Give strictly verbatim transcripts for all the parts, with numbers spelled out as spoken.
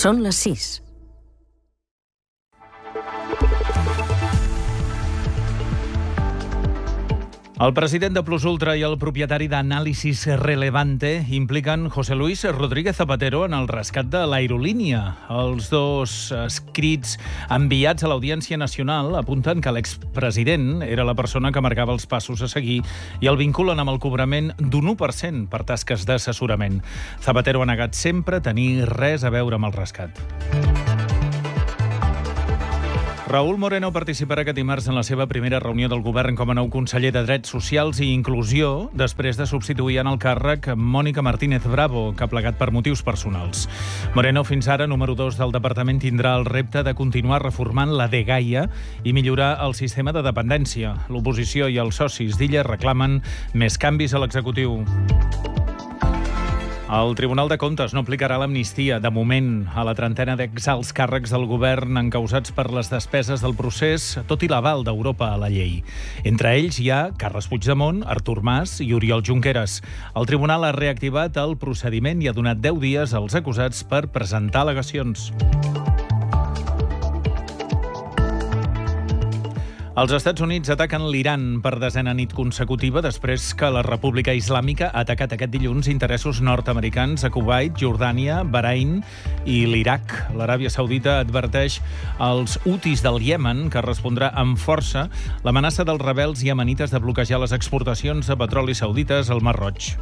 Són les sis. El president de Plus Ultra i el propietari d'Análisis Relevante impliquen José Luis Rodríguez Zapatero en el rescat de l'aerolínia. Els dos escrits enviats a l'Audiència Nacional apunten que l'expresident era la persona que marcava els passos a seguir i el vinculen amb el cobrament d'un u per cent per tasques d'assessorament. Zapatero ha negat sempre tenir res a veure amb el rescat. Raúl Moreno participarà aquest dimarts en la seva primera reunió del govern com a nou conseller de Drets Socials i Inclusió, després de substituir en el càrrec Mònica Martínez Bravo, que ha plegat per motius personals. Moreno, fins ara número dos del departament, tindrà el repte de continuar reformant la dgaia i millorar el sistema de dependència. L'oposició i els socis d'Illa reclamen més canvis a l'executiu. El Tribunal de Comptes no aplicarà l'amnistia, de moment, a la trentena d'exalts càrrecs del govern encausats per les despeses del procés, tot i l'aval d'Europa a la llei. Entre ells hi ha Carles Puigdemont, Artur Mas i Oriol Junqueras. El tribunal ha reactivat el procediment i ha donat deu dies als acusats per presentar al·legacions. Els Estats Units ataquen l'Iran per desena nit consecutiva després que la República Islàmica ha atacat aquest dilluns interessos nord-americans a Kuwait, Jordània, Bahrain i l'Iraq. L'Aràbia Saudita adverteix als hutis del Iemen que respondrà amb força l'amenaça dels rebels iemenites de bloquejar les exportacions de petroli saudites al Mar Roig.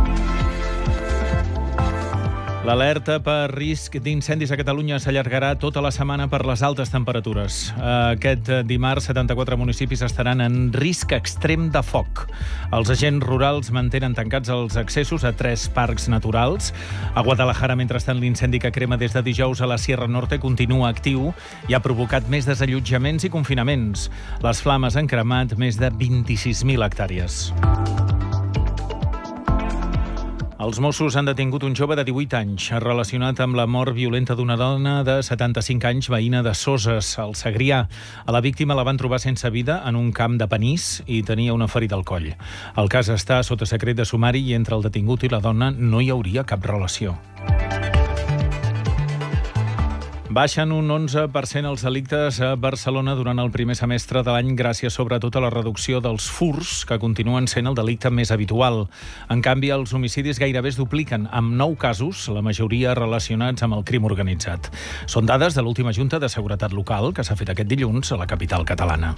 L'alerta per risc d'incendis a Catalunya s'allargarà tota la setmana per les altes temperatures. Aquest dimarts, setanta-quatre municipis estaran en risc extrem de foc. Els agents rurals mantenen tancats els accessos a tres parcs naturals. A Guadalajara, mentrestant, l'incendi que crema des de dijous a la Sierra Norte continua actiu i ha provocat més desallotjaments i confinaments. Les flames han cremat més de vint-i-sis mil hectàrees. Els Mossos han detingut un jove de divuit anys relacionat amb la mort violenta d'una dona de setanta-cinc anys, veïna de Soses, al Segrià. A la víctima la van trobar sense vida en un camp de panís i tenia una ferida al coll. El cas està sota secret de sumari i entre el detingut i la dona no hi hauria cap relació. Baixen un onze per cent els delictes a Barcelona durant el primer semestre de l'any gràcies sobretot a la reducció dels furts, que continuen sent el delicte més habitual. En canvi, els homicidis gairebé es dupliquen, amb nou casos, la majoria relacionats amb el crim organitzat. Són dades de l'última Junta de Seguretat Local, que s'ha fet aquest dilluns a la capital catalana.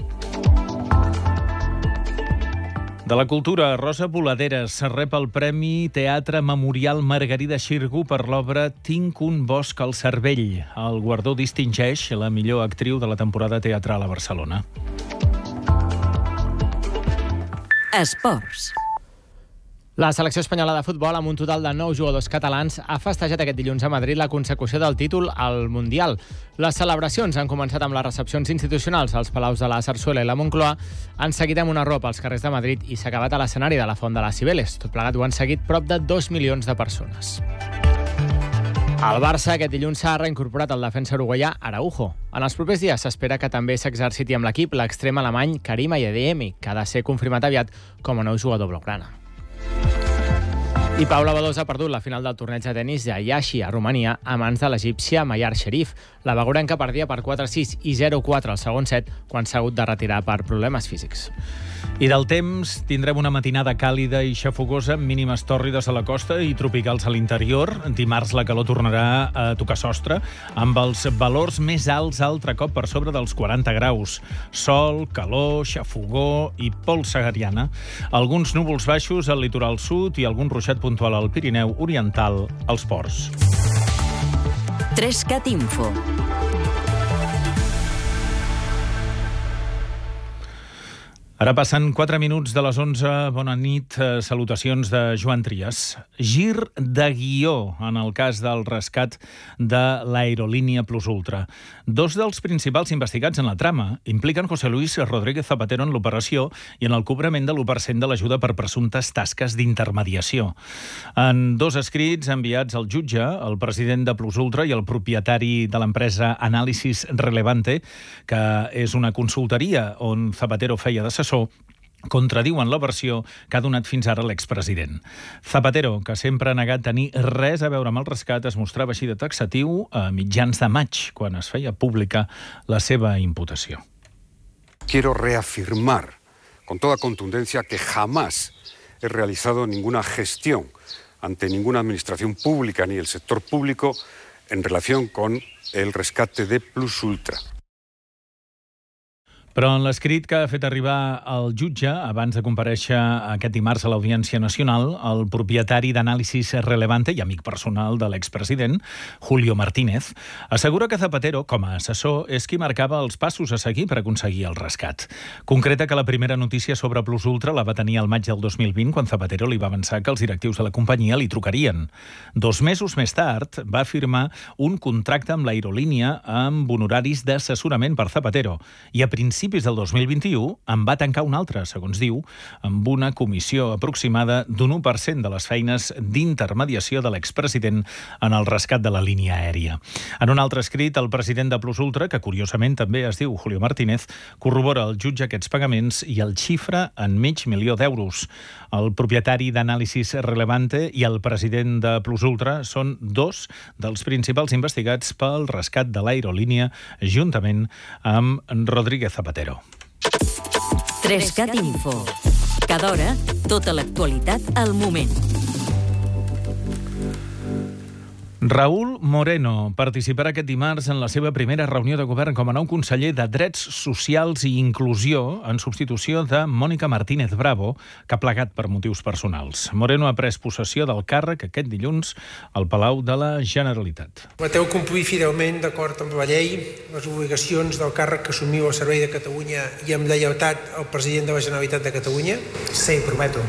De la cultura, Rosa Boladeres rep el Premi Teatre Memorial Margarida Xirgu per l'obra Tinc un bosc al cervell. El guardó distingeix la millor actriu de la temporada teatral a Barcelona. Esports. La selecció espanyola de futbol, amb un total de nou jugadors catalans, ha festejat aquest dilluns a Madrid la consecució del títol al Mundial. Les celebracions han començat amb les recepcions institucionals als Palaus de la Zarzuela i la Moncloa, han seguit amb una ropa als carrers de Madrid i s'ha acabat a l'escenari de la Font de les Cibeles. Tot plegat ho han seguit prop de dos milions de persones. Al Barça, aquest dilluns s'ha reincorporat el defensa uruguaià Araujo. En els propers dies s'espera que també s'exerciti amb l'equip l'extrem alemany Karim Adeyemi, que ha de ser confirmat aviat com a nou jugador blaugrana. I Paula Badosa ha perdut la final del torneig de tenis de Iași a Romania a mans de l'egípcia Mayar Sherif. La bagurenca perdia per quatre a sis i zero a quatre al segon set quan s'ha hagut de retirar per problemes físics. I del temps, tindrem una matinada càlida i xafogosa, amb mínimes tòrrides a la costa i tropicals a l'interior. Dimarts la calor tornarà a tocar sostre, amb els valors més alts altre cop per sobre dels quaranta graus. Sol, calor, xafogó i pols sahariana. Alguns núvols baixos al litoral sud i algun ruixat puntual al Pirineu oriental, als ports. Trescat Info. Ara passen quatre minuts de les onze. Bona nit. Salutacions de Joan Trias. Gir de guió en el cas del rescat de l'aerolínia Plus Ultra. Dos dels principals investigats en la trama impliquen José Luis Rodríguez Zapatero en l'operació i en el cobrament de l'u per cent de l'ajuda per presumptes tasques d'intermediació. En dos escrits enviats al jutge, el president de Plus Ultra i el propietari de l'empresa Análisis Relevante, que és una consultoria on Zapatero feia d'assessor, contradiuen la versió que ha donat fins ara l'expresident. Zapatero, que sempre ha negat tenir res a veure amb el rescat, es mostrava així de taxatiu a mitjans de maig, quan es feia pública la seva imputació. Quiero reafirmar con toda contundencia que jamás he realizado ninguna gestión ante ninguna administración pública ni el sector público en relación con el rescate de Plus Ultra. Però en l'escrit que ha fet arribar el jutge, abans de comparèixer aquest dimarts a l'Audiència Nacional, el propietari d'Anàlisis Relevante i amic personal de l'expresident, Julio Martínez, assegura que Zapatero, com a assessor, és qui marcava els passos a seguir per aconseguir el rescat. Concreta que la primera notícia sobre Plus Ultra la va tenir al maig del dos mil vint, quan Zapatero li va avançar que els directius de la companyia li trucarien. Dos mesos més tard va firmar un contracte amb l'aerolínia amb honoraris d'assessorament per Zapatero i a principis del dos mil vint-i-u en va tancar un altre, segons diu, amb una comissió aproximada d'un u per cent de les feines d'intermediació de l'expresident en el rescat de la línia aèria. En un altre escrit, el president de Plus Ultra, que curiosament també es diu Julio Martínez, corrobora al jutge aquests pagaments i el xifra en mig milió d'euros. El propietari d'Anàlisis Relevante i el president de Plus Ultra són dos dels principals investigats pel rescat de l'aerolínia, juntament amb Rodríguez Zapatero. tres cat Info. Cada hora, tota l'actualitat al moment. Raúl Moreno participarà aquest dimarts en la seva primera reunió de govern com a nou conseller de Drets Socials i Inclusió en substitució de Mònica Martínez Bravo, que ha plegat per motius personals. Moreno ha pres possessió del càrrec aquest dilluns al Palau de la Generalitat. Prometeu complir fidelment, d'acord amb la llei, les obligacions del càrrec que assumiu al servei de Catalunya i amb lleialtat al president de la Generalitat de Catalunya? Sí, prometo.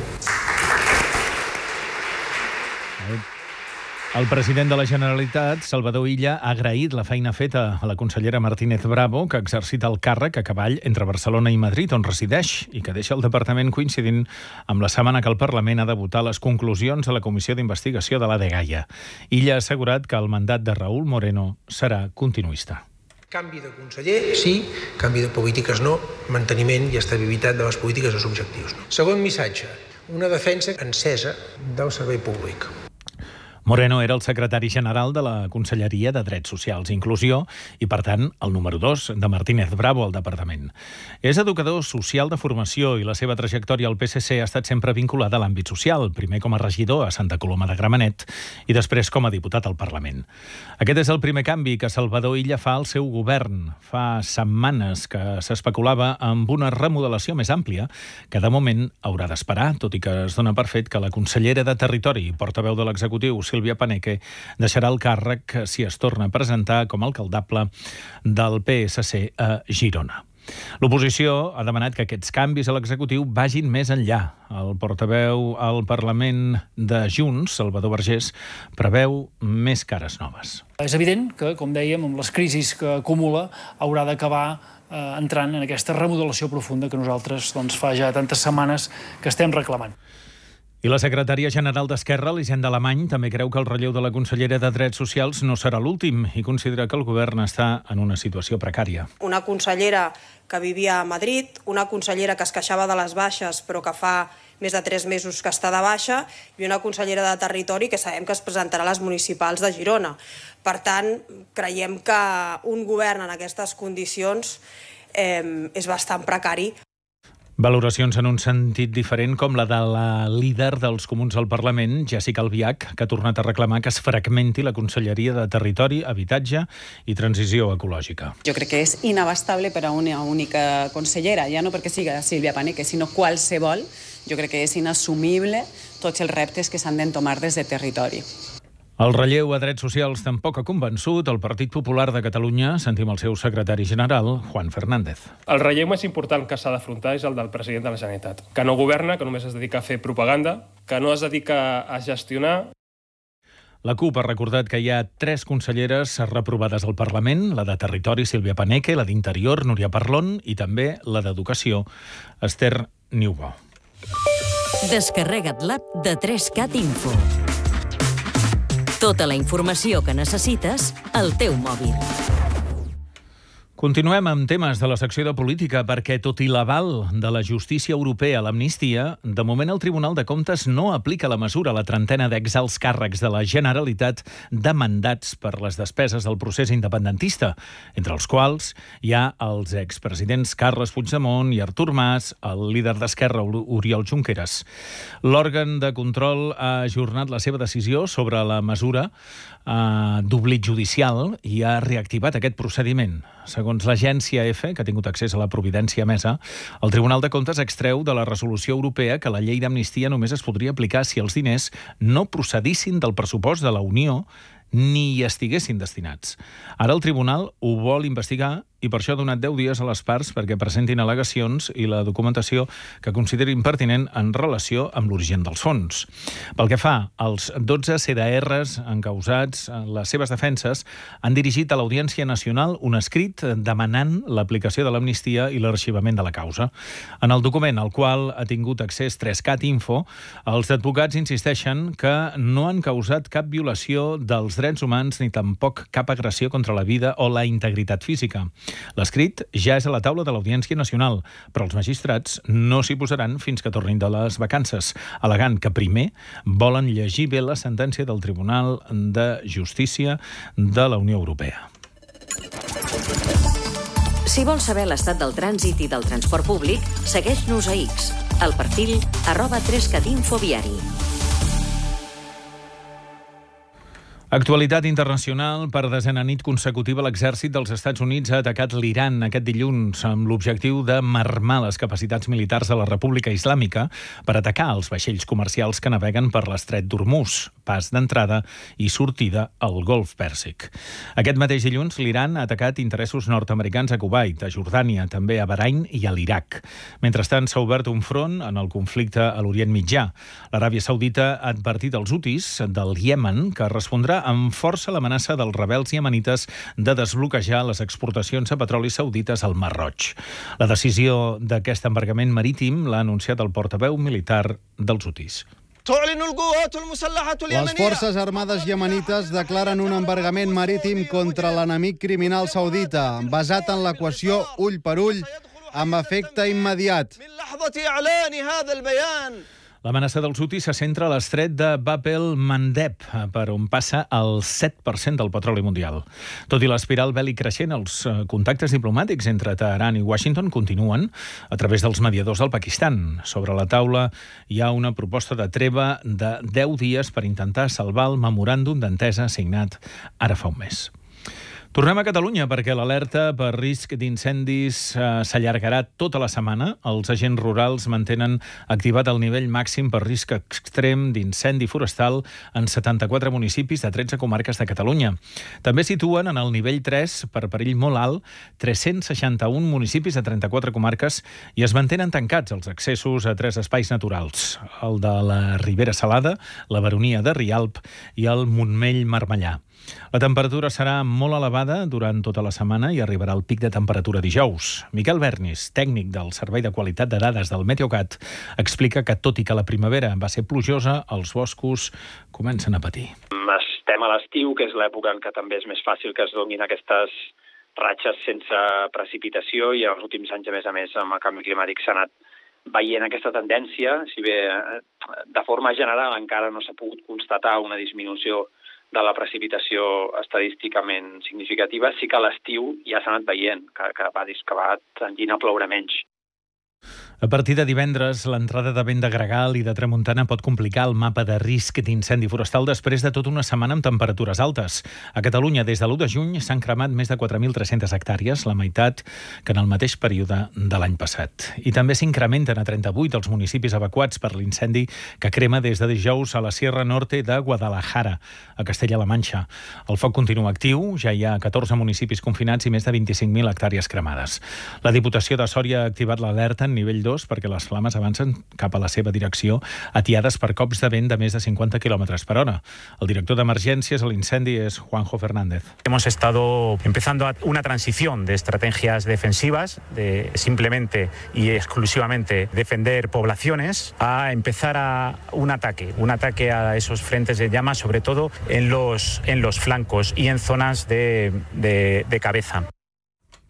El president de la Generalitat, Salvador Illa, ha agraït la feina feta a la consellera Martínez Bravo, que ha exercit el càrrec a cavall entre Barcelona i Madrid, on resideix, i que deixa el departament coincidint amb la setmana que el Parlament ha de votar les conclusions de la Comissió d'Investigació de la Dgaia. Illa ha assegurat que el mandat de Raúl Moreno serà continuista. Canvi de conseller, sí. Canvi de polítiques, no. Manteniment i estabilitat de les polítiques dels objectius, no. Segon missatge, una defensa encesa del servei públic. Moreno era el secretari general de la Conselleria de Drets Socials i Inclusió i, per tant, el número dos de Martínez Bravo al departament. És educador social de formació i la seva trajectòria al P S C ha estat sempre vinculada a l'àmbit social, primer com a regidor a Santa Coloma de Gramenet i després com a diputat al Parlament. Aquest és el primer canvi que Salvador Illa fa al seu govern. Fa setmanes que s'especulava amb una remodelació més àmplia que de moment haurà d'esperar, tot i que es dona per fet que la consellera de Territori i portaveu de l'executiu, Sílvia Paneque, deixarà el càrrec si es torna a presentar com a alcaldable del P S C a Girona. L'oposició ha demanat que aquests canvis a l'executiu vagin més enllà. El portaveu al Parlament de Junts, Salvador Vergés, preveu més cares noves. És evident que, com dèiem, amb les crisis que acumula, haurà d'acabar eh, entrant en aquesta remodelació profunda que nosaltres doncs, fa ja tantes setmanes que estem reclamant. I la secretària general d'Esquerra, Elisenda Alemany, també creu que el relleu de la consellera de Drets Socials no serà l'últim i considera que el govern està en una situació precària. Una consellera que vivia a Madrid, una consellera que es queixava de les baixes però que fa més de tres mesos que està de baixa i una consellera de Territori que sabem que es presentarà a les municipals de Girona. Per tant, creiem que un govern en aquestes condicions eh, és bastant precari. Valoracions en un sentit diferent com la de la líder dels comuns al Parlament, Jessica Albiach, que ha tornat a reclamar que es fragmenti la Conselleria de Territori, Habitatge i Transició Ecològica. Jo crec que és inabastable per a una única consellera, ja no perquè sigui Sílvia Paneque, sinó qualsevol. Jo crec que és inassumible tots els reptes que s'han d'entomar des de Territori. El relleu a drets socials tampoc ha convençut el Partit Popular de Catalunya. Sentim el seu secretari general, Juan Fernández. El relleu més important que s'ha d'afrontar és el del president de la Generalitat, que no governa, que només es dedica a fer propaganda, que no es dedica a gestionar. La CUP ha recordat que hi ha tres conselleres reprovades al Parlament, la de Territori, Sílvia Paneque, la d'Interior, Núria Parlon, i també la d'Educació, Esther Niubó. Descarrega't l'app de tres cat Info. Tota la informació que necessites al teu mòbil. Continuem amb temes de la secció de política perquè, tot i l'aval de la justícia europea a l'amnistia, de moment el Tribunal de Comptes no aplica la mesura a la trentena d'exalts càrrecs de la Generalitat demandats per les despeses del procés independentista, entre els quals hi ha els expresidents Carles Puigdemont i Artur Mas, el líder d'Esquerra, Oriol Junqueras. L'òrgan de control ha ajornat la seva decisió sobre la mesura eh, d'oblit judicial i ha reactivat aquest procediment. Segons l'agència EFE, que ha tingut accés a la providència emesa, el Tribunal de Comptes extreu de la resolució europea que la llei d'amnistia només es podria aplicar si els diners no procedissin del pressupost de la Unió ni hi estiguessin destinats. Ara el Tribunal ho vol investigar i per això ha donat deu dies a les parts perquè presentin al·legacions i la documentació que considerin pertinent en relació amb l'origen dels fons. Pel que fa als dotze C D Rs encausats, les seves defenses han dirigit a l'Audiència Nacional un escrit demanant l'aplicació de l'amnistia i l'arxivament de la causa. En el document al qual ha tingut accés Trescat Info, els advocats insisteixen que no han causat cap violació dels drets humans ni tampoc cap agressió contra la vida o la integritat física. L'escrit ja és a la taula de l'Audiència Nacional, però els magistrats no s'hi posaran fins que tornin de les vacances, al·legant que primer volen llegir bé la sentència del Tribunal de Justícia de la Unió Europea. Si vols saber l'estat del trànsit i del transport públic, segueix-nos a X, al perfil arroba trescatinfoviari. Actualitat internacional. Per desena nit consecutiva, l'exèrcit dels Estats Units ha atacat l'Iran aquest dilluns amb l'objectiu de marmar les capacitats militars de la República Islàmica per atacar els vaixells comercials que naveguen per l'estret d'Hormuz, pas d'entrada i sortida al Golf Pèrsic. Aquest mateix dilluns, l'Iran ha atacat interessos nord-americans a Kuwait, a Jordània, també a Bahrain i a l'Iraq. Mentrestant, s'ha obert un front en el conflicte a l'Orient Mitjà. L'Aràbia Saudita ha advertit els hutis del Iemen que respondrà amb força l'amenaça dels rebels iemenites de desbloquejar les exportacions de petroli saudites al Mar Roig. La decisió d'aquest embargament marítim l'ha anunciat el portaveu militar dels hutis. Les forces armades iemenites declaren un embargament marítim contra l'enemic criminal saudita, basat en l'equació ull per ull, amb efecte immediat. L'amenaça dels hutis se centra a l'estret de Bab el-Mandeb, per on passa el set per cent del petroli mundial. Tot i l'espiral bèl·lic creixent, els contactes diplomàtics entre Teheran i Washington continuen a través dels mediadors del Pakistan. Sobre la taula hi ha una proposta de treva de deu dies per intentar salvar el memoràndum d'entesa signat ara fa un mes. Tornem a Catalunya perquè l'alerta per risc d'incendis eh, s'allargarà tota la setmana. Els agents rurals mantenen activat el nivell màxim per risc extrem d'incendi forestal en setanta-quatre municipis de tretze comarques de Catalunya. També situen en el nivell tres, per perill molt alt, tres-cents seixanta-un municipis de trenta-quatre comarques i es mantenen tancats els accessos a tres espais naturals, el de la Ribera Salada, la Baronia de Rialp i el Montmell-Marmellà. La temperatura serà molt elevada durant tota la setmana i arribarà al pic de temperatura dijous. Miquel Bernis, tècnic del Servei de Qualitat de Dades del Meteocat, explica que, tot i que la primavera va ser plujosa, els boscos comencen a patir. Estem a l'estiu, que és l'època en què també és més fàcil que es donin aquestes ratxes sense precipitació, i en els últims anys, a més a més, amb el canvi climàtic s'ha anat veient aquesta tendència. Si bé de forma general encara no s'ha pogut constatar una disminució de la precipitació estadísticament significativa, sí que a l'estiu ja s'ha anat veient que, que va discavar tendint a ploure menys. A partir de divendres, l'entrada de vent de gregal i de tramuntana pot complicar el mapa de risc d'incendi forestal després de tota una setmana amb temperatures altes. A Catalunya, des de l'u de juny, s'han cremat més de quatre mil tres-centes hectàrees, la meitat que en el mateix període de l'any passat. I també s'incrementen a trenta-vuit els municipis evacuats per l'incendi que crema des de dijous a la Sierra Norte de Guadalajara, a Castella-la Manxa. El foc continua actiu, ja hi ha catorze municipis confinats i més de vint-i-cinc mil hectàrees cremades. La Diputació de Sòria ha activat l'alerta en nivell dos perquè les flames avancen cap a la seva direcció, atiades per cops de vent de més de cinquanta quilòmetres per hora. El director d'emergències a l'incendi és Juanjo Fernández. Hemos estado empezando una transición de estrategias defensivas, de simplemente y exclusivamente defender poblaciones, a empezar a un ataque, un ataque a esos frentes de llamas, sobre todo en los, en los flancos y en zonas de, de, de cabeza.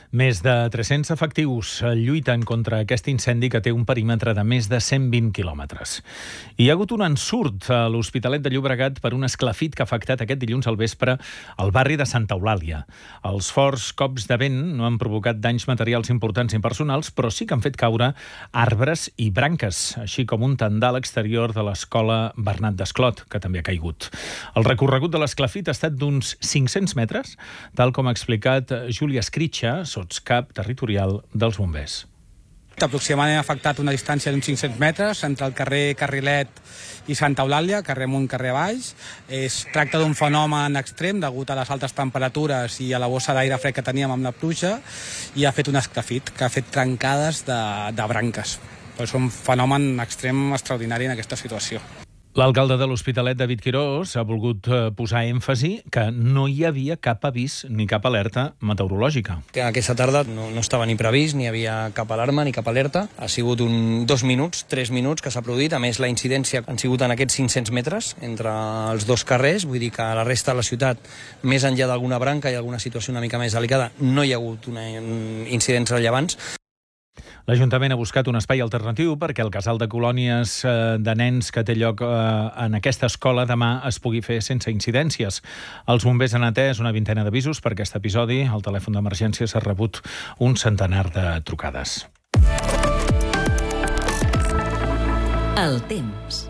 Més de tres-cents efectius lluiten contra aquest incendi que té un perímetre de més de cent vint quilòmetres. Hi ha hagut un ensurt a l'Hospitalet de Llobregat per un esclafit que ha afectat aquest dilluns al vespre al barri de Santa Eulàlia. Els forts cops de vent no han provocat danys materials importants i personals, però sí que han fet caure arbres i branques, així com un tendal exterior de l'escola Bernat Desclot, que també ha caigut. El recorregut de l'esclafit ha estat d'uns cinc-cents metres, tal com ha explicat Júlia Escritxa, sotscap territorial dels bombers. Aproximadament ha afectat una distància d'uns cinc-cents metres entre el carrer Carrilet i Santa Eulàlia, carrer amunt, carrer baix. Es tracta d'un fenomen extrem degut a les altes temperatures i a la bossa d'aire fred que teníem amb la pluja, i ha fet un esclafit que ha fet trencades de, de branques. És un fenomen extrem extraordinari en aquesta situació. L'alcalde de l'Hospitalet, David Quirós, ha volgut posar èmfasi que no hi havia cap avís ni cap alerta meteorològica. Que aquesta tarda no, no estava ni previst, ni hi havia cap alarma ni cap alerta. Ha sigut un dos minuts, tres minuts que s'ha produït. A més, la incidència han sigut en aquests cinc-cents metres entre els dos carrers. Vull dir que a la resta de la ciutat, més enllà d'alguna branca i alguna situació una mica més delicada, no hi ha hagut una, incidents rellevants. L'Ajuntament ha buscat un espai alternatiu perquè el casal de colònies de nens que té lloc en aquesta escola demà es pugui fer sense incidències. Els bombers han atès una vintena d'avisos per aquest episodi. Al telèfon d'emergència s'ha rebut un centenar de trucades. El temps.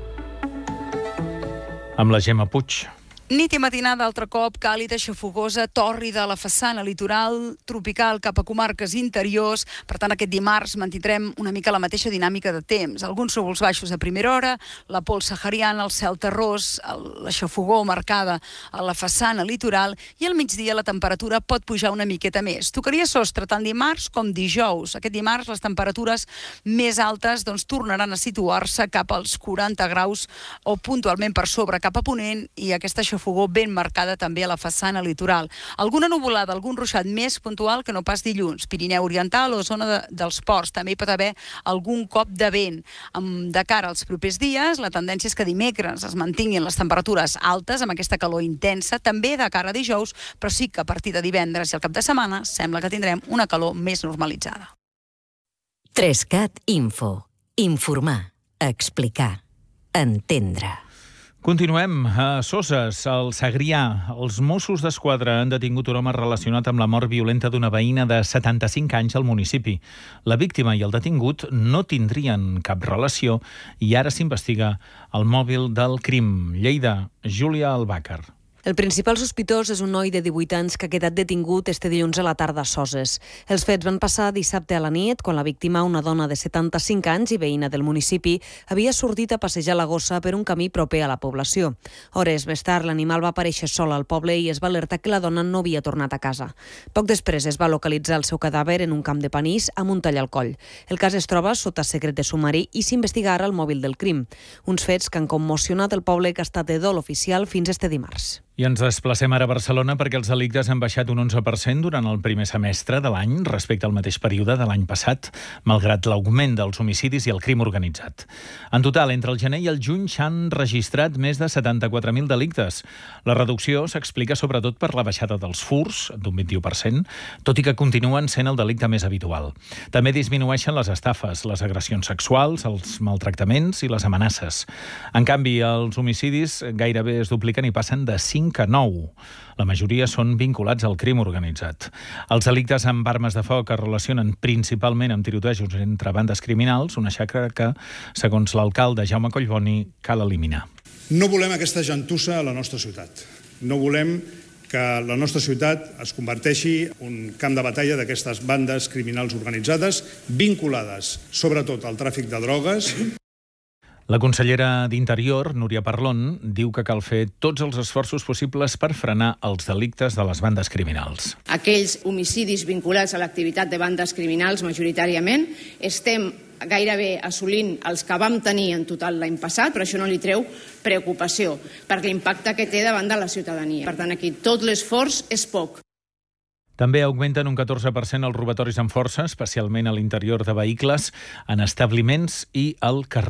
Amb la Gemma Puig. Nit i matinada, altre cop, càlida, xafogosa, tòrrida a la façana litoral, tropical cap a comarques interiors. Per tant, aquest dimarts mantindrem una mica la mateixa dinàmica de temps. Alguns núvols baixos a primera hora, la pols sahariana, el cel terrós, la xafogor marcada a la façana litoral, i al migdia la temperatura pot pujar una miqueta més. Tocaria sostre tant dimarts com dijous. Aquest dimarts les temperatures més altes doncs, tornaran a situar-se cap als quaranta graus o puntualment per sobre cap a ponent, i aquesta xafogor ben marcada també a la façana litoral. Alguna nuvolada, algun ruixat més puntual que no pas dilluns. Pirineu Oriental o zona de, dels ports. També hi pot haver algun cop de vent. De cara als propers dies, la tendència és que dimecres es mantinguin les temperatures altes amb aquesta calor intensa, també de cara a dijous, però sí que a partir de divendres i el cap de setmana sembla que tindrem una calor més normalitzada. Trescat Info. Informar, explicar, entendre. Continuem a Soses, al Segrià. Els Mossos d'Esquadra han detingut un home relacionat amb la mort violenta d'una veïna de setanta-cinc anys al municipi. La víctima i el detingut no tindrien cap relació i ara s'investiga el mòbil del crim. Lleida, Júlia Albàcar. El principal sospitós és un noi de divuit anys que ha quedat detingut este dilluns a la tarda a Soses. Els fets van passar dissabte a la nit, quan la víctima, una dona de setanta-cinc anys i veïna del municipi, havia sortit a passejar la gossa per un camí proper a la població. Hores més tard, l'animal va aparèixer sol al poble i es va alertar que la dona no havia tornat a casa. Poc després es va localitzar el seu cadàver en un camp de panís amb un tall al coll. El cas es troba sota secret de sumari i s'investiga ara el mòbil del crim. Uns fets que han commocionat el poble, que ha estat de dol oficial fins este dimarts. I ens desplacem ara a Barcelona perquè els delictes han baixat un onze per cent durant el primer semestre de l'any respecte al mateix període de l'any passat, malgrat l'augment dels homicidis i el crim organitzat. En total, entre el gener i el juny s'han registrat més de setanta-quatre mil delictes. La reducció s'explica sobretot per la baixada dels furs, d'un vint-i-u per cent, tot i que continuen sent el delicte més habitual. També disminueixen les estafes, les agressions sexuals, els maltractaments i les amenaces. En canvi, els homicidis gairebé es dupliquen i passen de cinc a nou. La majoria són vinculats al crim organitzat. Els delictes amb armes de foc es relacionen principalment amb tirotejos entre bandes criminals, una xacra que, segons l'alcalde Jaume Collboni, cal eliminar. No volem aquesta gentussa a la nostra ciutat. No volem que la nostra ciutat es converteixi en un camp de batalla d'aquestes bandes criminals organitzades vinculades, sobretot, al tràfic de drogues. La consellera d'Interior, Núria Parlon, diu que cal fer tots els esforços possibles per frenar els delictes de les bandes criminals. Aquells homicidis vinculats a l'activitat de bandes criminals, majoritàriament, estem gairebé assolint els que vam tenir en total l'any passat, però això no li treu preocupació per l'impacte que té davant de la ciutadania. Per tant, aquí tot l'esforç és poc. També augmenten un catorze per cent els robatoris amb força, especialment a l'interior de vehicles, en establiments i al carrer.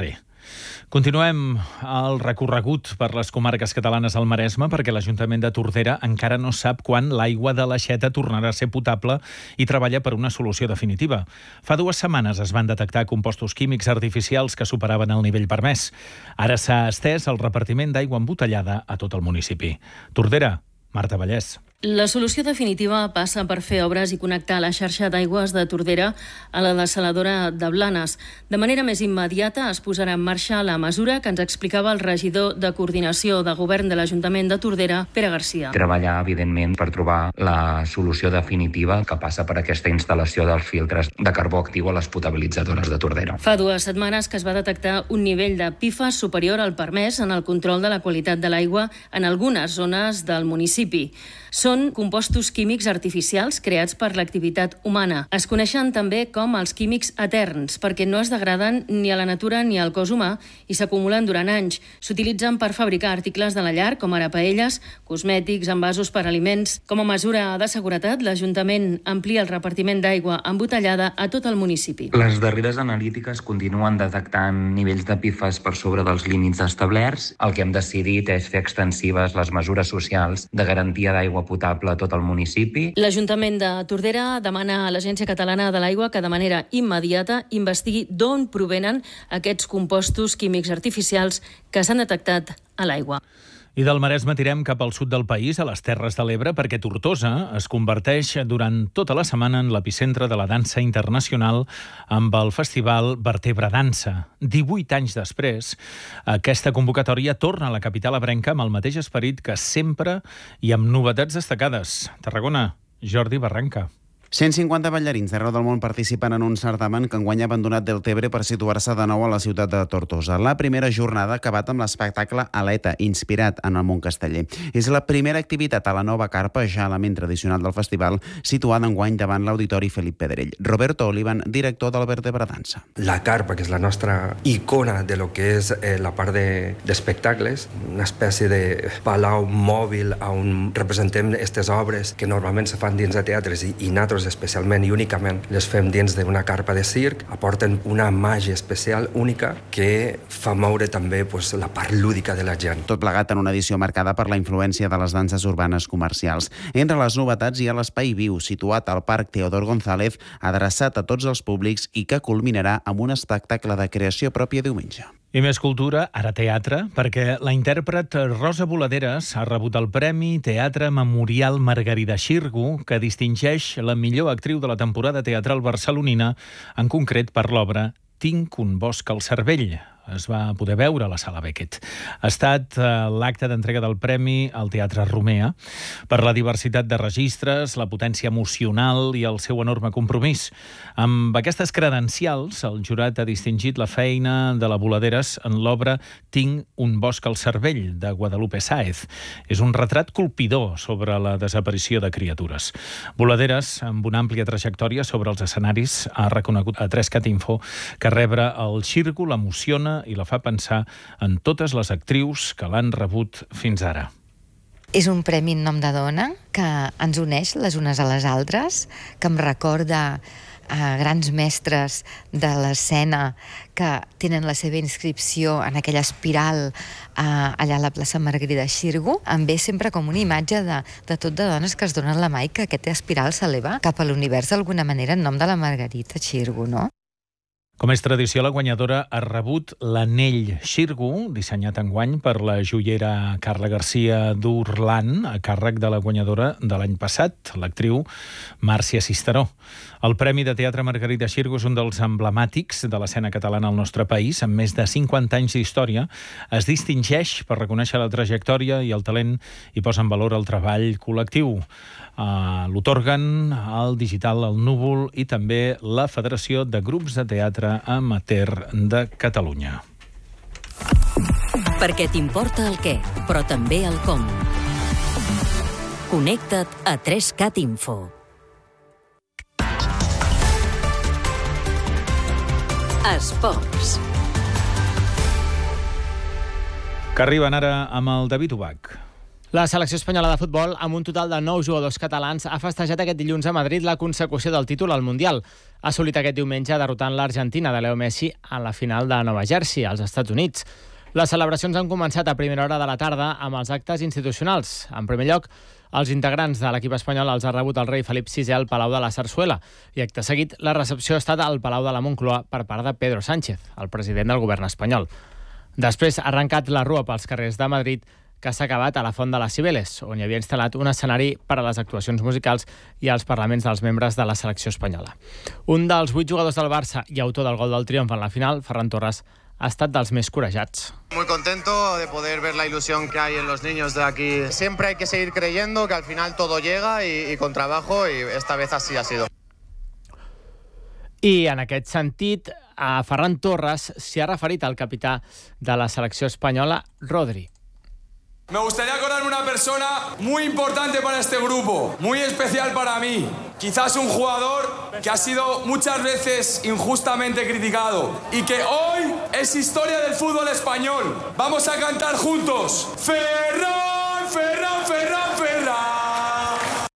Continuem el recorregut per les comarques catalanes al Maresme perquè l'Ajuntament de Tordera encara no sap quan l'aigua de l'Aixeta tornarà a ser potable i treballa per una solució definitiva. Fa dues setmanes es van detectar compostos químics artificials que superaven el nivell permès. Ara s'ha estès el repartiment d'aigua embotellada a tot el municipi. Tordera, Marta Vallès. La solució definitiva passa per fer obres i connectar la xarxa d'aigües de Tordera a la dessaladora de Blanes. De manera més immediata es posarà en marxa la mesura que ens explicava el regidor de Coordinació de Govern de l'Ajuntament de Tordera, Pere Garcia. Treballar, evidentment, per trobar la solució definitiva que passa per aquesta instal·lació dels filtres de carbó actiu a les potabilitzadores de Tordera. Fa dues setmanes que es va detectar un nivell de P F A S superior al permès en el control de la qualitat de l'aigua en algunes zones del municipi. Són compostos químics artificials creats per l'activitat humana. Es coneixen també com els químics eterns, perquè no es degraden ni a la natura ni al cos humà i s'acumulen durant anys. S'utilitzen per fabricar articles de la llar, com ara paelles, cosmètics, envasos per aliments. Com a mesura de seguretat, l'Ajuntament amplia el repartiment d'aigua embotellada a tot el municipi. Les darreres analítiques continuen detectant nivells de P F A S per sobre dels límits establerts. El que hem decidit és fer extensives les mesures socials de garantia d'aigua potable a tot el municipi. L'Ajuntament de Tordera demana a l'Agència Catalana de l'Aigua que de manera immediata investigui d'on provenen aquests compostos químics artificials que s'han detectat a l'aigua. I del Maresme tirem cap al sud del país, a les Terres de l'Ebre, perquè Tortosa es converteix durant tota la setmana en l'epicentre de la dansa internacional amb el festival Vertebra Dansa. divuit anys després, aquesta convocatòria torna a la capital ebrenca amb el mateix esperit que sempre i amb novetats destacades. Tarragona, Jordi Barranca. cent cinquanta ballarins d'arreu del món participen en un certamen que enguany ha abandonat Deltebre per situar-se de nou a la ciutat de Tortosa. La primera jornada ha acabat amb l'espectacle Aleta, inspirat en el món casteller. És la primera activitat a la nova carpa, ja element tradicional del festival, situada enguany davant l'Auditori Felip Pedrell. Roberto Olivan, director del Vertebra Dansa. La carpa, que és la nostra icona de lo que és eh, la part d'espectacles, de, una espècie de palau mòbil on representem aquestes obres que normalment se fan dins de teatres i, i nosaltres especialment i únicament les fem dins d'una carpa de circ, aporten una màgia especial, única, que fa moure també pues, la part lúdica de la gent. Tot plegat en una edició marcada per la influència de les danses urbanes comercials. Entre les novetats hi ha l'Espai Viu, situat al Parc Teodor González, adreçat a tots els públics i que culminarà amb un espectacle de creació pròpia diumenge. I més cultura, ara teatre, perquè la intèrpret Rosa Boladeres ha rebut el Premi Teatre Memorial Margarida Xirgu, que distingeix la millor actriu de la temporada teatral barcelonina, en concret per l'obra Tinc un bosc al cervell. Es va poder veure a la Sala Beckett. Ha estat eh, l'acte d'entrega del premi al Teatre Romea per la diversitat de registres, la potència emocional i el seu enorme compromís. Amb aquestes credencials, el jurat ha distingit la feina de la Boladeres en l'obra Tinc un bosc al cervell, de Guadalupe Sáez. És un retrat colpidor sobre la desaparició de criatures. Boladeres, amb una àmplia trajectòria sobre els escenaris, ha reconegut a tres cat info que rebre el Xirgu l'emociona i la fa pensar en totes les actrius que l'han rebut fins ara. És un premi en nom de dona que ens uneix les unes a les altres, que em recorda a grans mestres de l'escena que tenen la seva inscripció en aquella espiral eh, allà a la plaça Margarida Xirgu. Em ve sempre com una imatge de, de tot de dones que es donen la mà i que aquesta espiral s'eleva cap a l'univers d'alguna manera en nom de la Margarita Xirgu, no? Com és tradició, la guanyadora ha rebut l'anell Xirgu, dissenyat enguany per la joiera Carla Garcia d'Urlan, a càrrec de la guanyadora de l'any passat, l'actriu Màrcia Cisteró. El Premi de Teatre Margarida Xirgu és un dels emblemàtics de l'escena catalana al nostre país. Amb més de cinquanta anys d'història, es distingeix per reconèixer la trajectòria i el talent i posa en valor el treball col·lectiu. Uh, L'otorguen el Digital al Núvol i també la Federació de Grups de Teatre Amateur de Catalunya. Perquè t'importa el què, però també el com. Connecta't a tres cat info. Esports. Que arriben ara amb el David Ubach. La selecció espanyola de futbol, amb un total de nou jugadors catalans, ha festejat aquest dilluns a Madrid la consecució del títol al Mundial. Ha assolit aquest diumenge derrotant l'Argentina de Leo Messi en la final de Nova Jersey, als Estats Units. Les celebracions han començat a primera hora de la tarda amb els actes institucionals. En primer lloc, els integrants de l'equip espanyol els ha rebut el rei Felip sisè al Palau de la Sarsuela i acte seguit la recepció ha estat al Palau de la Moncloa per part de Pedro Sánchez, el president del govern espanyol. Després ha arrencat la rua pels carrers de Madrid, que s'ha acabat a la Font de les Cibeles, on hi havia instal·lat un escenari per a les actuacions musicals i als parlaments dels membres de la selecció espanyola. Un dels vuit jugadors del Barça i autor del gol del triomf en la final, Ferran Torres, ha estat dels més corejats. Muy contento de poder ver la ilusión que hay en los niños de aquí. Siempre hay que seguir creyendo que al final todo llega y, y con trabajo, y esta vez así ha sido. I en aquest sentit, a Ferran Torres s'hi ha referit al capità de la selecció espanyola, Rodri. Me gustaría acordar una persona muy importante para este grupo, muy especial para mí. Quizás un jugador que ha sido muchas veces injustamente criticado y que hoy es historia del fútbol español. Vamos a cantar juntos. Ferran, Ferran, Ferran, Ferran.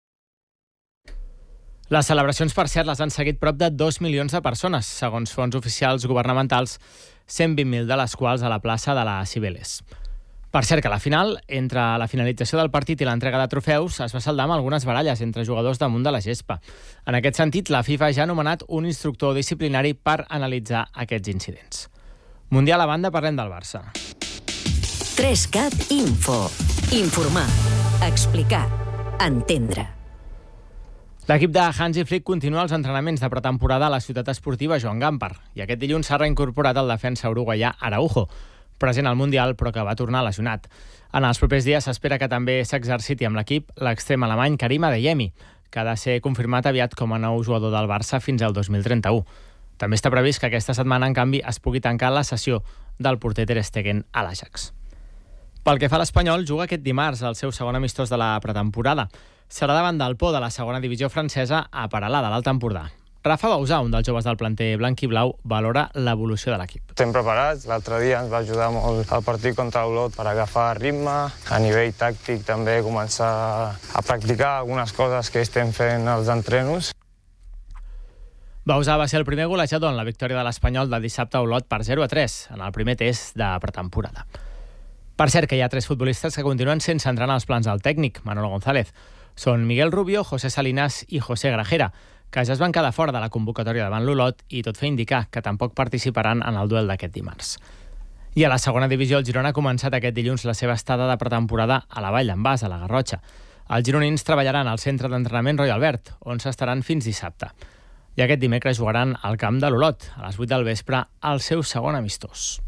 Les celebracions, per cert, les han seguit prop de dos milions de persones, segons fons oficials governamentals, cent vint mil de les quals a la plaça de la Cibeles. Per cert, que a la final, entre la finalització del partit i l'entrega de trofeus, es va saldar amb algunes baralles entre jugadors damunt de la gespa. En aquest sentit, la FIFA ja ha nomenat un instructor disciplinari per analitzar aquests incidents. Mundial a banda, parlem del Barça. tres cat Info. Informar, explicar, entendre. L'equip de Hansi Flick continua els entrenaments de pretemporada a la ciutat esportiva Joan Gamper i aquest dilluns s'ha reincorporat el defensa uruguaià Araujo, present al Mundial però que va tornar lesionat. En els propers dies s'espera que també s'exerciti amb l'equip l'extrem alemany Karim Adeyemi, que ha de ser confirmat aviat com a nou jugador del Barça fins al dos mil trenta-u. També està previst que aquesta setmana, en canvi, es pugui tancar la sessió del porter Ter Stegen a l'Ajax. Pel que fa a l'Espanyol, juga aquest dimarts el seu segon amistós de la pretemporada. Serà davant del Pau de la segona divisió francesa a Peralada, l'Alt Empordà. Rafa Bausà, un dels joves del planter blanc i blau, valora l'evolució de l'equip. Estem preparats. L'altre dia ens va ajudar molt el partit contra Olot per agafar ritme. A nivell tàctic també començar a practicar algunes coses que estem fent als entrenos. Bausà va ser el primer golejador en la victòria de l'Espanyol de dissabte a Olot per zero a tres en el primer test de pretemporada. Per cert, que hi ha tres futbolistes que continuen sense entrar en els plans del tècnic, Manolo González. Són Miguel Rubio, José Salinas i José Grajera, que ja es van quedar fora de la convocatòria davant l'Olot i tot fa indicar que tampoc participaran en el duel d'aquest dimarts. I a la segona divisió, el Girona ha començat aquest dilluns la seva estada de pretemporada a la Vall d'en Bas, a la Garrotxa. Els gironins treballaran al centre d'entrenament Roy Albert, on s'estaran fins dissabte. I aquest dimecres jugaran al camp de l'Olot, a les vuit del vespre, al seu segon amistós.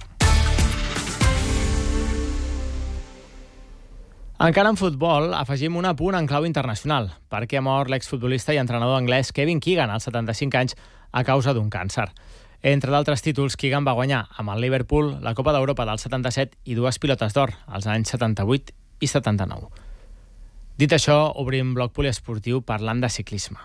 Encara en futbol, afegim un apunt en clau internacional, perquè ha mort l'exfutbolista i entrenador anglès Kevin Keegan, als setanta-cinc anys, a causa d'un càncer. Entre d'altres títols, Keegan va guanyar amb el Liverpool la Copa d'Europa del setanta-set i dues pilotes d'or, als anys setanta-vuit i setanta-nou. Dit això, obrim bloc poliesportiu parlant de ciclisme.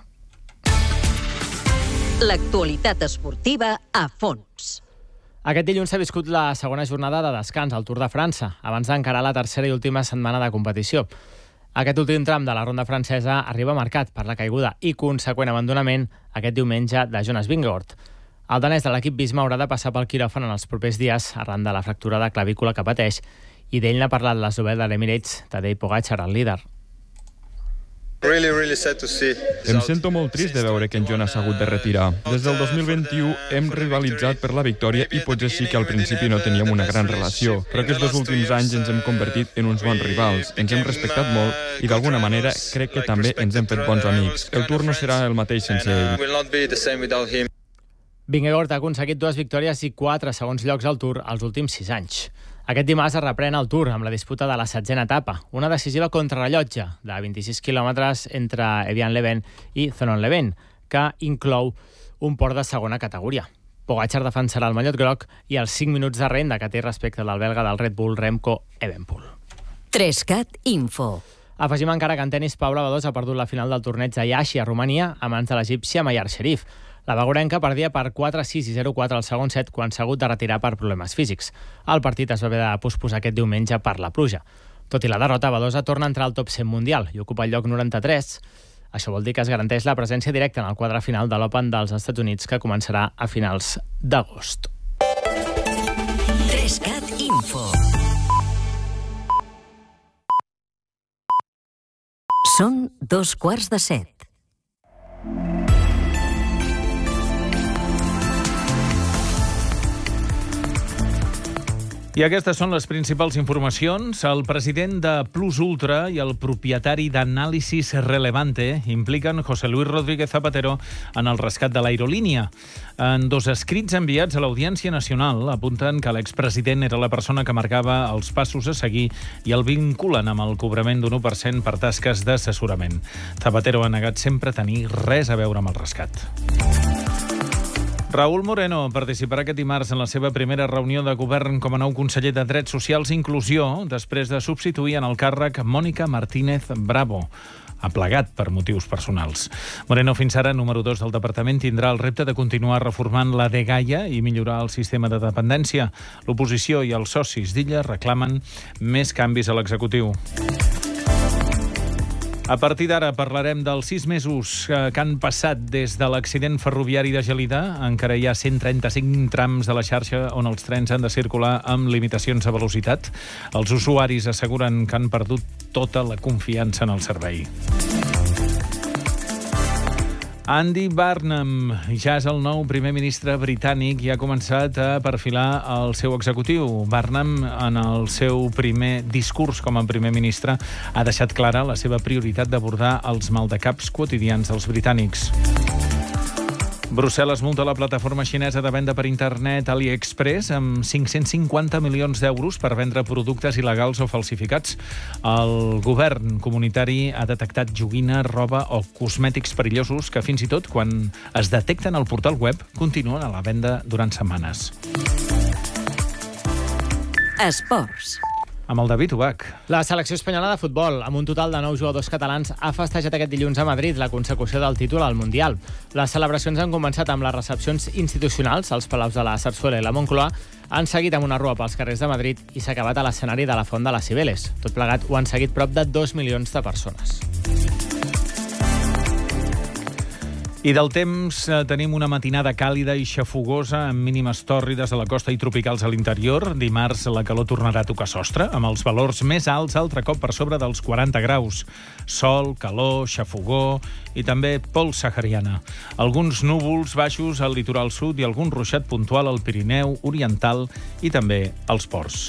L'actualitat esportiva a fons. Aquest dilluns s'ha viscut la segona jornada de descans al Tour de França, abans d'encarar la tercera i última setmana de competició. Aquest últim tram de la ronda francesa arriba marcat per la caiguda i conseqüent abandonament aquest diumenge de Jonas Vingegaard. El danès de l'equip Visma haurà de passar pel quiròfan en els propers dies arran de la fractura de clavícula que pateix, i d'ell n'ha parlat l'eslovè de l'Emirates, Tadej Pogačar, el líder. Em sento molt trist de veure que en Jonas s'ha hagut de retirar. Des del dos mil vint-i-u hem rivalitzat per la victòria i potser sí que al principi no teníem una gran relació, però aquests dos últims anys ens hem convertit en uns bons rivals, ens hem respectat molt i d'alguna manera crec que també ens hem fet bons amics. El Tour no serà el mateix sense ell. Vingegaard ha aconseguit dues victòries i quatre segons llocs al Tour els últims sis anys. Aquest dimarts es reprèn el Tour amb la disputa de la setzena etapa, una decisiva contrarrellotge de vint-i-sis quilòmetres entre Evian-les-Bains i Thonon-les-Bains, que inclou un port de segona categoria. Pogačar defensarà el mallot groc i els cinc minuts de renda que té respecte del belga del Red Bull Remco Evenepoel. tres cat Info. Afegim encara que en tenis Paula Badosa ha perdut la final del torneig de Iași a Romania a mans de l'egípcia Mayar Sherif. La bagorenca perdia per quatre sis i zero quatre al segon set quan s'ha hagut de retirar per problemes físics. El partit es va haver de posposar aquest diumenge per la pluja. Tot i la derrota, Badosa torna a entrar al top cent mundial i ocupa el lloc noranta-tres. Això vol dir que es garanteix la presència directa en el quadre final de l'Open dels Estats Units, que començarà a finals d'agost. trescat Info. Són dos quarts de set. I aquestes són les principals informacions. El president de Plus Ultra i el propietari d'Análisis Relevante impliquen José Luis Rodríguez Zapatero en el rescat de l'aerolínia. En dos escrits enviats a l'Audiència Nacional apunten que l'expresident era la persona que marcava els passos a seguir i el vinculen amb el cobrament d'un u per cent per tasques d'assessorament. Zapatero ha negat sempre tenir res a veure amb el rescat. Raúl Moreno participarà aquest dimarts en la seva primera reunió de govern com a nou conseller de Drets Socials i Inclusió, després de substituir en el càrrec Mònica Martínez Bravo. Ha plegat per motius personals. Moreno, fins ara número dos del departament, tindrà el repte de continuar reformant la dgaia i millorar el sistema de dependència. L'oposició i els socis d'Illa reclamen més canvis a l'executiu. A partir d'ara parlarem dels sis mesos que han passat des de l'accident ferroviari de Gelida. Encara hi ha cent trenta-cinc trams de la xarxa on els trens han de circular amb limitacions de velocitat. Els usuaris asseguren que han perdut tota la confiança en el servei. Andy Burnham ja és el nou primer ministre britànic i ha començat a perfilar el seu executiu. Burnham, en el seu primer discurs com a primer ministre, ha deixat clara la seva prioritat d'abordar els maldecaps quotidians dels britànics. Brussel·les multa la plataforma xinesa de venda per internet AliExpress amb cinc-cents cinquanta milions d'euros per vendre productes il·legals o falsificats. El govern comunitari ha detectat joguina, roba o cosmètics perillosos que fins i tot quan es detecten al portal web continuen a la venda durant setmanes. Esports. Amb el David Ubach. La selecció espanyola de futbol, amb un total de nou jugadors catalans, ha festejat aquest dilluns a Madrid la consecució del títol al Mundial. Les celebracions han començat amb les recepcions institucionals als Palaus de la Sarsuela i la Moncloa, han seguit amb una rua pels carrers de Madrid i s'ha acabat a l'escenari de la Font de les Cibeles. Tot plegat ho han seguit prop de dos milions de persones. I del temps, eh, tenim una matinada càlida i xafogosa amb mínimes tòrrides a la costa i tropicals a l'interior. Dimarts la calor tornarà a tocar sostre, amb els valors més alts altre cop per sobre dels quaranta graus. Sol, calor, xafogó i també pols sahariana. Alguns núvols baixos al litoral sud i algun ruixat puntual al Pirineu oriental i també als ports.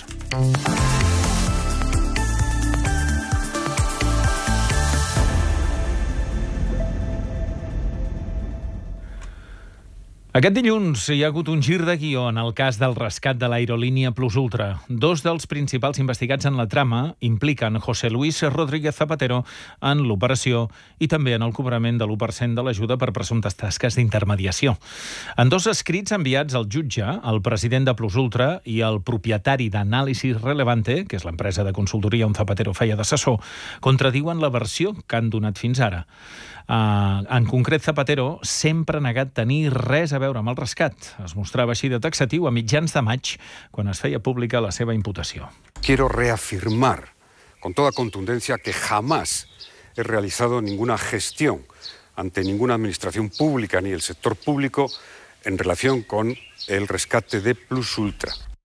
Aquest dilluns hi ha hagut un gir de guió en el cas del rescat de l'aerolínia Plus Ultra. Dos dels principals investigats en la trama impliquen José Luis Rodríguez Zapatero en l'operació i també en el cobrament de l'u per cent de l'ajuda per presumptes tasques d'intermediació. En dos escrits enviats al jutge, el president de Plus Ultra i el propietari d'Análisis Relevante, que és l'empresa de consultoria on Zapatero feia d'assessor, contradiuen la versió que han donat fins ara. Uh, en concret, Zapatero sempre ha negat tenir res a veure amb el rescat. Es mostrava així de taxatiu a mitjans de maig, quan es feia pública la seva imputació. Quiero reafirmar con toda contundencia que jamás he realizado ninguna gestión ante ninguna administración pública ni el sector público en relación con el rescate de Plus Ultra.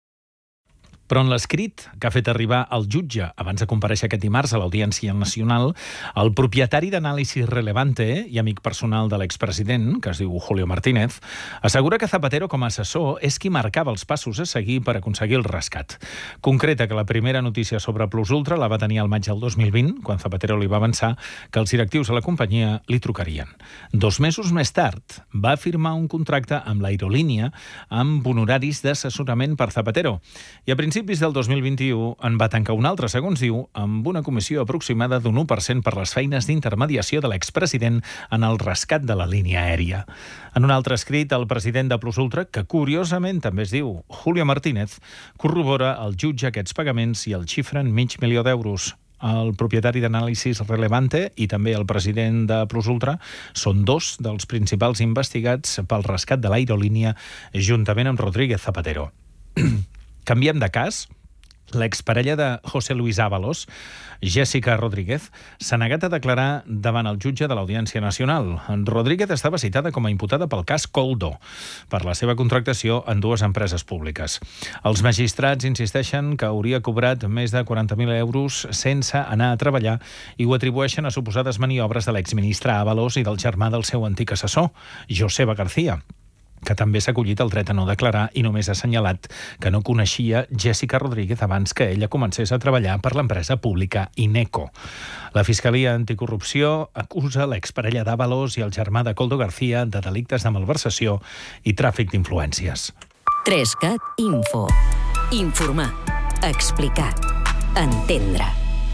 Però en l'escrit que ha fet arribar al jutge abans de comparèixer aquest dimarts a l'Audiència Nacional, el propietari d'Análisis Relevante i amic personal de l'expresident, que es diu Julio Martínez, assegura que Zapatero com a assessor és qui marcava els passos a seguir per aconseguir el rescat. Concreta que la primera notícia sobre Plus Ultra la va tenir al maig del dos mil vint, quan Zapatero li va avançar que els directius de la companyia li trucarien. Dos mesos més tard va firmar un contracte amb l'aerolínia amb honoraris d'assessorament per Zapatero i a principis A principis del dos mil vint-i-u en va tancar un altre, segons diu, amb una comissió aproximada d'un u per cent per les feines d'intermediació de l'expresident en el rescat de la línia aèria. En un altre escrit, el president de Plus Ultra, que curiosament també es diu Julio Martínez, corrobora al jutge aquests pagaments i el xifren mig milió d'euros. El propietari d'Análisis Relevante i també el president de Plus Ultra són dos dels principals investigats pel rescat de l'aerolínia juntament amb Rodríguez Zapatero. Canviem de cas L'exparella de José Luis Ábalos, Jessica Rodríguez, s'ha negat a declarar davant el jutge de l'Audiència Nacional. Rodríguez estava citada com a imputada pel cas Coldo, per la seva contractació en dues empreses públiques. Els magistrats insisteixen que hauria cobrat més de quaranta mil euros sense anar a treballar i ho atribueixen a suposades maniobres de l'exministre Ábalos i del germà del seu antic assessor, Joseba García, que també s'ha acollit el dret a no declarar i només ha assenyalat que no coneixia Jessica Rodríguez abans que ella comencés a treballar per l'empresa pública Ineco. La Fiscalia Anticorrupció acusa l'exparella d'Ábalos i el germà de Coldo García de delictes de malversació i tràfic d'influències. Trescat Info. Informar. Explicar. Entendre.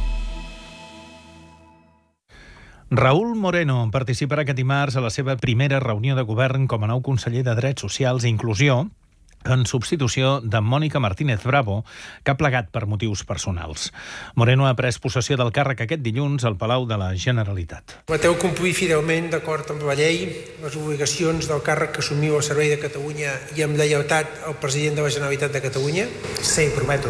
Raúl Moreno participarà aquest dimarts a la seva primera reunió de govern com a nou conseller de Drets Socials i Inclusió, en substitució de Mònica Martínez Bravo, que ha plegat per motius personals. Moreno ha pres possessió del càrrec aquest dilluns al Palau de la Generalitat. Prometeu complir fidelment, d'acord amb la llei, les obligacions del càrrec que assumiu al servei de Catalunya i amb lleialtat al president de la Generalitat de Catalunya? Sí, prometo.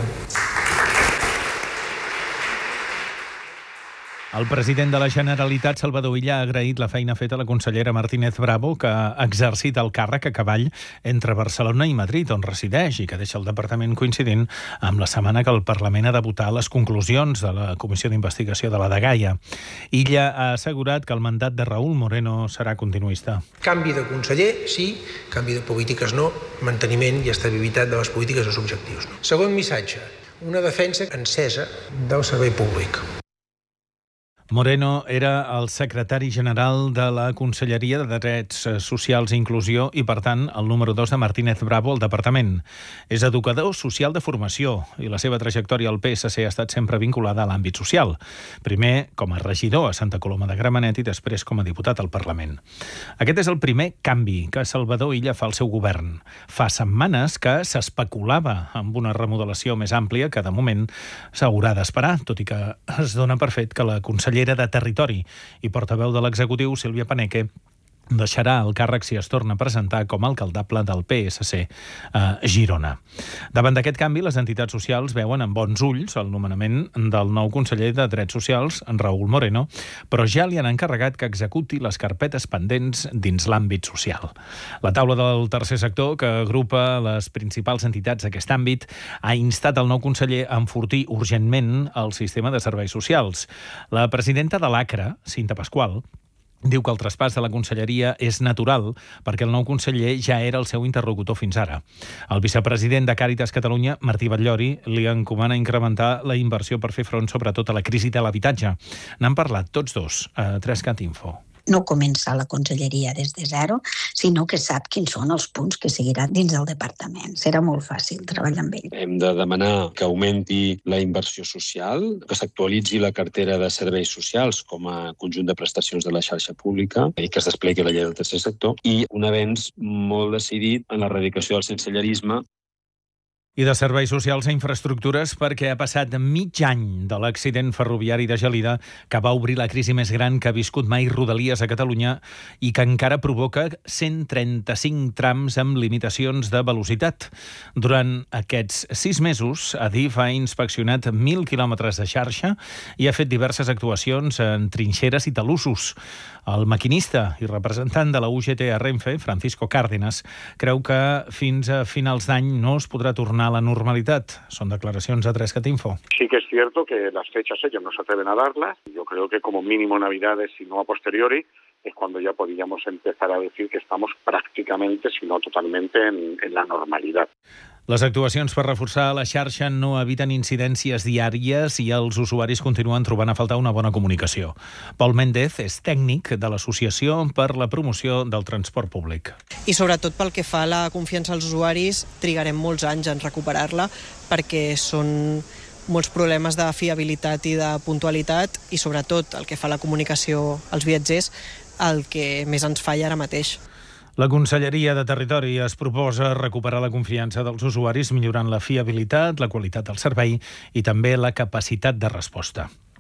El president de la Generalitat, Salvador Illa, ha agraït la feina feta a la consellera Martínez Bravo, que ha exercit el càrrec a cavall entre Barcelona i Madrid, on resideix, i que deixa el departament coincidint amb la setmana que el Parlament ha de votar les conclusions de la Comissió d'Investigació de la Dgaia. Illa ha assegurat que el mandat de Raúl Moreno serà continuista. Canvi de conseller, sí. Canvi de polítiques, no. Manteniment i estabilitat de les polítiques dels objectius. Segon missatge, una defensa encesa del servei públic. Moreno era el secretari general de la Conselleria de Drets Socials i Inclusió i, per tant, el número dos de Martínez Bravo al departament. És educador social de formació i la seva trajectòria al P S C ha estat sempre vinculada a l'àmbit social. Primer com a regidor a Santa Coloma de Gramenet i després com a diputat al Parlament. Aquest és el primer canvi que Salvador Illa fa al seu govern. Fa setmanes que s'especulava amb una remodelació més àmplia que, de moment, s'haurà d'esperar, tot i que es dona per fet que la consellera de Territori i portaveu de l'executiu, Sílvia Paneque, deixarà el càrrec si es torna a presentar com a alcaldable del P S C a Girona. Davant d'aquest canvi, les entitats socials veuen amb bons ulls el nomenament del nou conseller de Drets Socials, en Raúl Moreno, però ja li han encarregat que executi les carpetes pendents dins l'àmbit social. La taula del tercer sector, que agrupa les principals entitats d'aquest àmbit, ha instat el nou conseller a enfortir urgentment el sistema de serveis socials. La presidenta de l'ACRA, Cinta Pasqual, diu que el traspàs de la conselleria és natural perquè el nou conseller ja era el seu interlocutor fins ara. El vicepresident de Càritas Catalunya, Martí Batllori, li encomana incrementar la inversió per fer front sobretot a la crisi de l'habitatge. N'han parlat tots dos a Trescat Info. No començar la conselleria des de zero, sinó que sap quins són els punts que seguiran dins del departament. Serà molt fàcil treballar amb ell. Hem de demanar que augmenti la inversió social, que s'actualitzi la cartera de serveis socials com a conjunt de prestacions de la xarxa pública i que es desplegui la llei del tercer sector, i un avenç molt decidit en l'erradicació del sensellarisme. I de serveis socials a infraestructures, perquè ha passat mig any de l'accident ferroviari de Gelida que va obrir la crisi més gran que ha viscut mai Rodalies a Catalunya i que encara provoca cent trenta-cinc trams amb limitacions de velocitat. Durant aquests sis mesos, Adif ha inspeccionat mil quilòmetres de xarxa i ha fet diverses actuacions en trinxeres i talussos. El maquinista i representant de la U G T a Renfe, Francisco Cárdenas, creu que fins a finals d'any no es podrà tornar a la normalitat. Son declaracions a Trescat Info. Sí que es cierto que las fechas ellos no se atreven a darlas. Yo creo que como mínimo Navidades, si no a posteriori, es cuando ya podríamos empezar a decir que estamos prácticamente, si no totalmente, en, en la normalidad. Les actuacions per reforçar la xarxa no eviten incidències diàries i els usuaris continuen trobant a faltar una bona comunicació. Pol Méndez és tècnic de l'Associació per la Promoció del Transport Públic. I sobretot pel que fa a la confiança als usuaris, trigarem molts anys en recuperar-la perquè són molts problemes de fiabilitat i de puntualitat i sobretot el que fa a la comunicació als viatgers, el que més ens falla ara mateix. La Conselleria de Territori es proposa recuperar la confiança dels usuaris millorant la fiabilitat, la qualitat del servei i també la capacitat de resposta.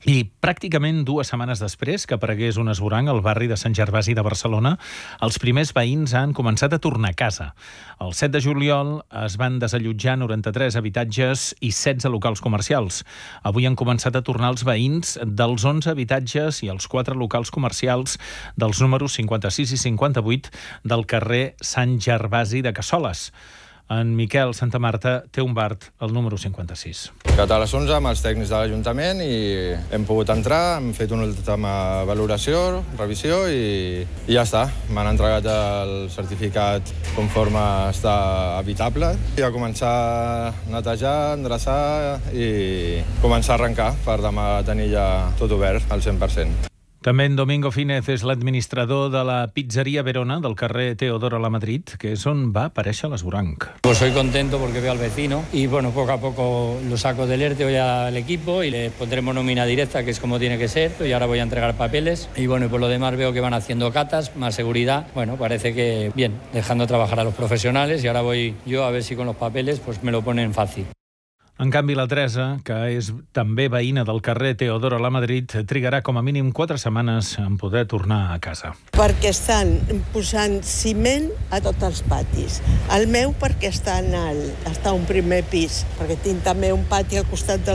I pràcticament dues setmanes després que aparegués un esvoranc al barri de Sant Gervasi de Barcelona, els primers veïns han començat a tornar a casa. El set de juliol es van desallotjar noranta-tres habitatges i setze locals comercials. Avui han començat a tornar els veïns dels onze habitatges i els quatre locals comercials dels números cinquanta-sis i cinquanta-vuit del carrer Sant Gervasi de Cassoles. En Miquel Santamarta té un bar al número cinquanta-sis. Quedat a les onze amb els tècnics de l'Ajuntament i hem pogut entrar, hem fet una última valoració, revisió i, i ja està. M'han entregat el certificat conforme està habitable i a començar a netejar, endreçar i començar a arrencar per demà tenir ja tot obert al cent per cent. També en Domingo Fínez és l'administrador de la pizzeria Verona del carrer Teodoro Lamadrid, que és on va aparèixer l'esvoranc. Pues soy contento porque veo al vecino y bueno, poco a poco lo saco del ERTE hoy al equipo y le pondremos nómina directa, que es como tiene que ser, y ahora voy a entregar papeles y bueno, y por lo demás veo que van haciendo catas, más seguridad. Bueno, parece que bien, dejando trabajar a los profesionales y ahora voy yo a ver si con los papeles pues me lo ponen fácil. En canvi, la Teresa, que és també veïna del carrer Teodoro Lamadrid, trigarà com a mínim quatre setmanes en poder tornar a casa. Perquè estan posant ciment a tots els patis. El meu perquè està en alt, està a un primer pis, perquè tinc també un pati al costat del